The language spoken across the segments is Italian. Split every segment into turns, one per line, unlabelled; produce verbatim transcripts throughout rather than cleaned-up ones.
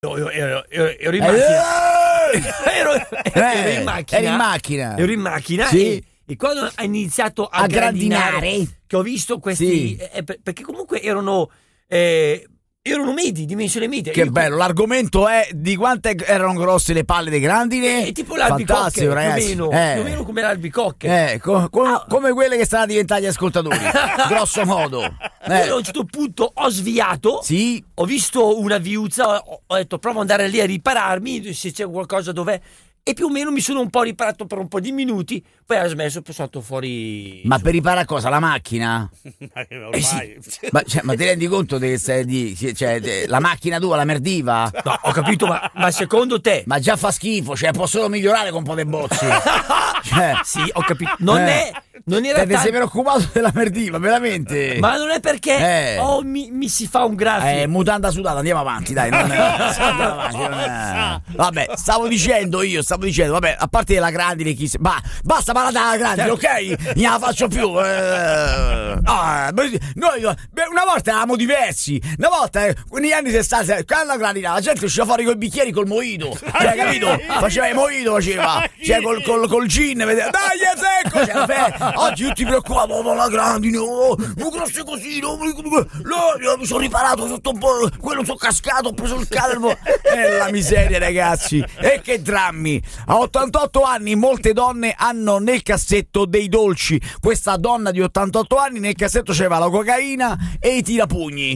Ero, ero, ero, ero in macchina. ero, ero, ero in macchina.
Eri in macchina.
Ero in macchina
sì.
e, e quando ha iniziato a,
a
grandinare,
grandinare,
che ho visto questi,
sì.
eh, perché comunque erano eh, erano medi, dimensioni medie.
Che
Io,
bello, l'argomento è di quante erano grosse le palle dei grandine.
È tipo l'albicocche, più o meno,
eh.
più o meno come l'albicocche.
Eh, co- co-
ah.
come quelle che stanno a diventare gli ascoltatori, grosso modo.
Eh. Io a un certo punto ho sviato,
sì.
ho visto una viuzza, ho, ho detto provo ad andare lì a ripararmi se c'è qualcosa dov'è. E più o meno mi sono un po' riparato per un po' di minuti, poi ho smesso e poi sono andato fuori.
Ma per riparare cosa? La macchina?
Eh sì.
ma, cioè, ma ti rendi conto di, di, cioè, de, la macchina tua, la merdiva?
No, ho capito, ma, ma secondo te?
Ma già fa schifo, cioè può solo migliorare con un po' di bozzi. Cioè,
sì, ho capito. Non
eh.
è. Non era
Ti sei preoccupato della merdiva, veramente?
Ma non è perché
eh.
oh, mi, mi si fa un graffio.
Eh, mutanda sudata, andiamo avanti, dai. Non è, andiamo avanti, non è. Vabbè, stavo dicendo io, stavo dicendo, vabbè, a parte la grandine, chi se... bah, basta parlare della grandine, ok? Non la faccio più. Eh, ah, noi una volta eravamo diversi, una volta eh, negli anni sessanta, quando la grandine, la gente usciva fuori con i bicchieri col mojito, cioè, capito? Faceva il mojito, faceva, cioè col, col, col gin, vedeva, dai, è secco, cioè, oggi tutti preoccupati, oh, la grandine, oh, non grosse così, no, no, mi sono riparato sotto un po', quello sono cascato, ho preso il calvo. E la miseria, ragazzi, e che drammi. A ottantotto anni molte donne hanno nel cassetto dei dolci. Questa donna di ottantotto anni nel cassetto c'aveva la cocaina e i tirapugni.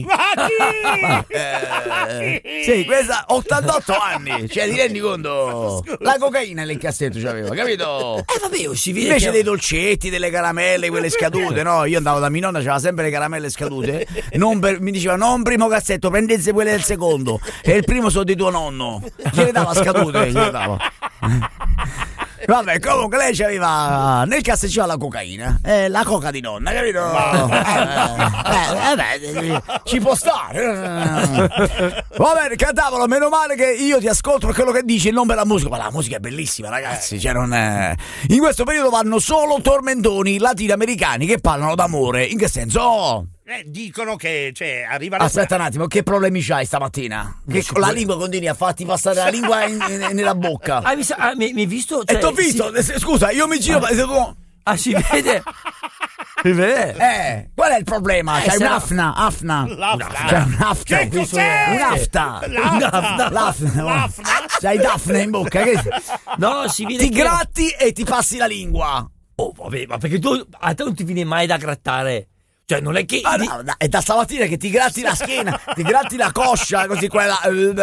eh, sì, questa ottantotto anni, cioè ti rendi conto? La cocaina nel cassetto c'aveva, capito?
Eh vabbè, si vede
invece
che...
dei dolcetti, delle caramelle, quelle scadute, no? Io andavo da mia nonna, c'aveva sempre le caramelle scadute. Non per, mi diceva non primo cassetto, prendete quelle del secondo. E il primo sono di tuo nonno. Gliele dava scadute, gliele dava. Vabbè, comunque lei c'aveva nel cassetto c'era la cocaina, eh, la coca di nonna, capito? Eh, eh, eh, ci può stare. Va bene, cantavolo, meno male che io ti ascolto per quello che dici, non per la musica, ma la musica è bellissima, ragazzi, cioè non è... In questo periodo vanno solo tormentoni latinoamericani che parlano d'amore. In che senso? Oh.
Eh, dicono che, cioè, arrivano.
Aspetta un attimo, che problemi c'hai stamattina? Che con la lingua continui a farti passare la lingua in, in, nella bocca.
Ah, mi, sa, ah, mi, mi hai visto? Cioè,
e t'ho visto, si... scusa, io mi giro. Ah,
ah si vede? Si vede?
Eh, qual è il problema?
Eh,
C'hai
no...
un'afna, afna.
L'afna.
C'hai un'afta.
Che cos'è?
Un'afta.
L'afna.
L'afna.
L'afna.
C'hai Daphne in bocca. Che...
No, si vede
ti
che...
gratti e ti passi la lingua.
Oh, vabbè, ma perché tu a te non ti viene mai da grattare? Cioè non è che
ah, no, no, è da stamattina che ti gratti la schiena, ti gratti la coscia, così quella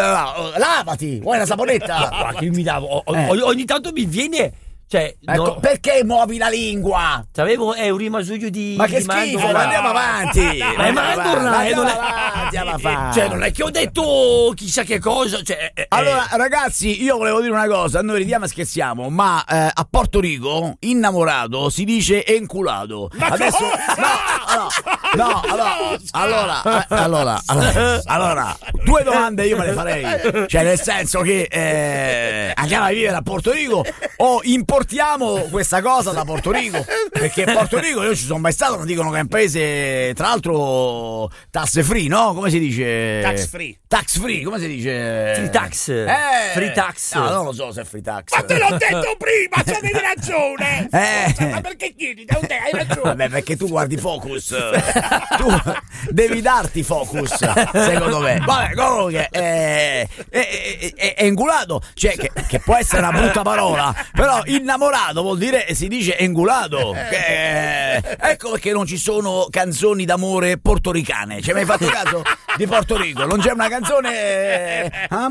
lavati, vuoi una saponetta?
Guarda che io mi davo o,
eh.
o, ogni tanto mi viene, cioè
ecco,
no,
perché muovi la lingua?
Sapevo è un rimasuglio di
ma che
di
schifo,
mandorla.
Ma andiamo avanti.
Ma è mandorla, eh, non è...
avanti alla fa.
Cioè non è che ho detto chissà che cosa, cioè, eh,
allora ragazzi, io volevo dire una cosa, noi ridiamo e scherziamo, ma eh, a Porto Rico innamorato si dice enculato.
Ma
adesso no, no, no, allora allora, eh, allora allora allora due domande io me le farei, cioè nel senso che eh, andiamo a vivere a Porto Rico o importiamo questa cosa da Porto Rico, perché Porto Rico io ci sono mai stato, non dicono che è un paese tra l'altro tasse free, no? Come si dice?
Tax free.
Tax free, come si dice?
Free tax.
Eh,
free tax.
No, non lo so se è free tax.
Ma te l'ho detto prima, c'avevi ragione.
Eh.
Scusa, ma perché chiedi? Da te hai ragione.
Vabbè, perché tu guardi Focus. Tu devi darti Focus, secondo me. Vabbè, comunque è, è, è, è ingulato, cioè che, che può essere una brutta parola, però innamorato vuol dire, si dice engulato. Che, ecco perché non ci sono canzoni d'amore portoricane. Ci hai mai fatto caso? Di Porto Rico non c'è una canzone,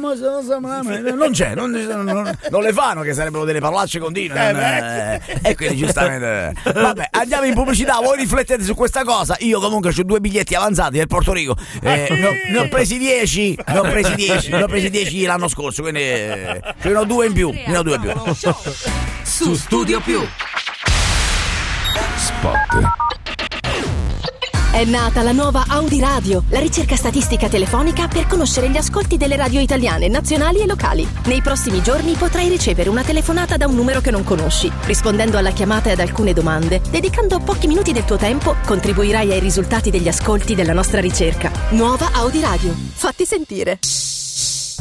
non c'è, non, non, non le fanno, che sarebbero delle parolacce continue, non, eh, e quindi giustamente vabbè, andiamo in pubblicità. Voi riflettete su questa cosa, io comunque ho due biglietti avanzati del Porto Rico, eh, ne, ho, ne ho presi dieci ne ho presi dieci ne ho presi dieci l'anno scorso, quindi eh, ce ne ho due in più ne ho due in più
su Studio Più.
Spot.
È nata la nuova Audi Radio, la ricerca statistica telefonica per conoscere gli ascolti delle radio italiane, nazionali e locali. Nei prossimi giorni potrai ricevere una telefonata da un numero che non conosci. Rispondendo alla chiamata e ad alcune domande, dedicando pochi minuti del tuo tempo, contribuirai ai risultati degli ascolti della nostra ricerca. Nuova Audi Radio. Fatti sentire.